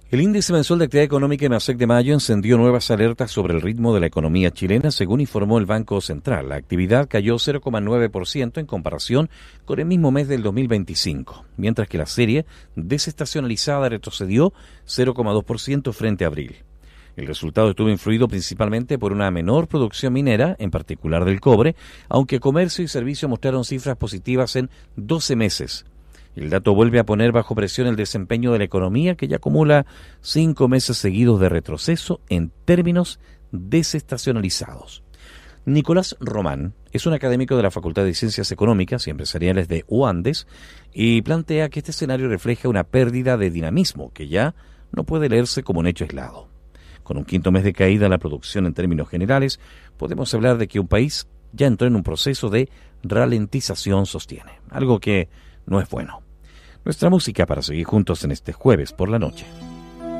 El índice mensual de actividad económica IMASEC de mayo encendió nuevas alertas sobre el ritmo de la economía chilena, según informó el Banco Central. La actividad cayó 0,9% en comparación con el mismo mes del 2025, mientras que la serie desestacionalizada retrocedió 0,2% frente a abril. El resultado estuvo influido principalmente por una menor producción minera, en particular del cobre, aunque comercio y servicio mostraron cifras positivas en 12 meses. El dato vuelve a poner bajo presión el desempeño de la economía, que ya acumula 5 meses seguidos de retroceso en términos desestacionalizados. Nicolás Román es un académico de la Facultad de Ciencias Económicas y Empresariales de UANDES y plantea que este escenario refleja una pérdida de dinamismo que ya no puede leerse como un hecho aislado. Con un quinto mes de caída en la producción en términos generales, podemos hablar de que un país ya entró en un proceso de ralentización, sostiene, algo que no es bueno. Nuestra música para seguir juntos en este jueves por la noche.